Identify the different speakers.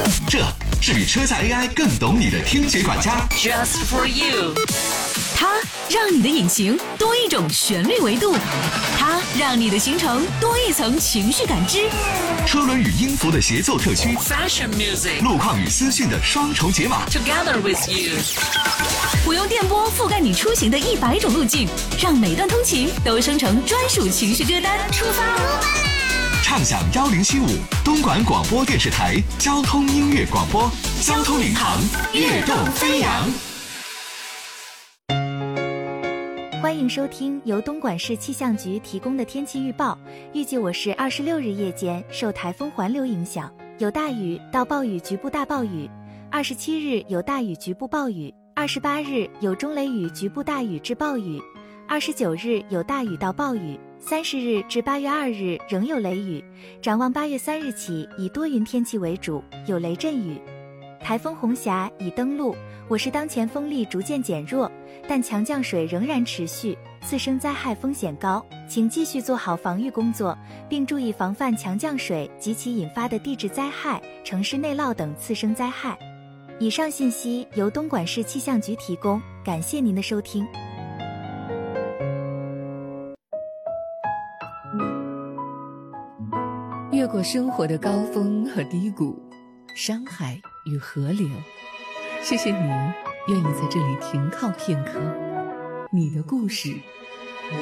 Speaker 1: 这是比车载 AI 更懂你的听觉管家
Speaker 2: Just for you。
Speaker 3: 它让你的引擎多一种旋律维度，它让你的行程多一层情绪感知。
Speaker 1: 车轮与音符的协奏特区，
Speaker 2: Fashion music，
Speaker 1: 路况与资讯的双重解码，
Speaker 2: Together with you。
Speaker 3: 我用电波覆盖你出行的100种路径，让每段通勤都生成专属情绪歌单。出发啦！
Speaker 1: 畅享1075东莞广播电视台交通音乐广播，交通领航，跃动飞扬。
Speaker 4: 欢迎收听由东莞市气象局提供的天气预报。预计我市26日夜间受台风环流影响，有大雨到暴雨局部大暴雨；27日有大雨局部暴雨；28日有中雷雨局部大雨至暴雨；29日有大雨到暴雨；30日至8月2日仍有雷雨。展望8月3日起以多云天气为主，有雷阵雨。台风红霞已登陆，我市当前风力逐渐减弱，但强降水仍然持续，次生灾害风险高，请继续做好防御工作，并注意防范强降水及其引发的地质灾害、城市内涝等次生灾害。以上信息由东莞市气象局提供，感谢您的收听。
Speaker 5: 越过生活的高峰和低谷，山海与河流，谢谢你愿意在这里停靠片刻。你的故事